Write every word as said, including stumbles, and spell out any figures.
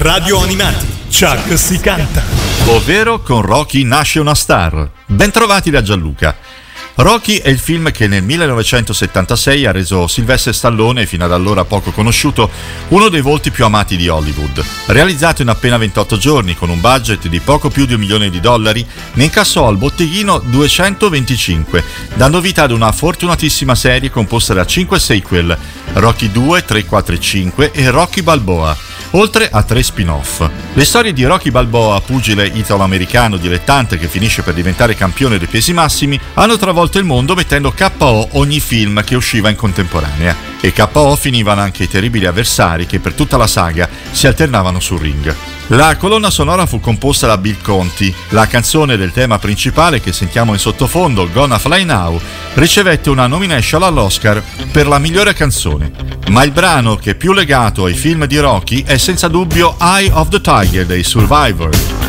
Radio Animati, Chuck si canta. Ovvero con Rocky nasce una star. Bentrovati da Gianluca. Rocky è il film che nel millenovecentosettantasei ha reso Sylvester Stallone, fino ad allora poco conosciuto, uno dei volti più amati di Hollywood. Realizzato in appena ventotto giorni, con un budget di poco più di un milione di dollari, ne incassò al botteghino duecentoventicinque, dando vita ad una fortunatissima serie composta da cinque sequel: Rocky due, tre, quattro e cinque e Rocky Balboa, oltre a tre spin-off. Le storie di Rocky Balboa, pugile italo-americano dilettante che finisce per diventare campione dei pesi massimi, hanno travolto il mondo mettendo K O ogni film che usciva in contemporanea. E K O finivano anche i terribili avversari che per tutta la saga si alternavano sul ring. La colonna sonora fu composta da Bill Conti. La canzone del tema principale che sentiamo in sottofondo, Gonna Fly Now, ricevette una nomination all'Oscar per la migliore canzone. Ma il brano che è più legato ai film di Rocky è senza dubbio Eye of the Tiger dei Survivor.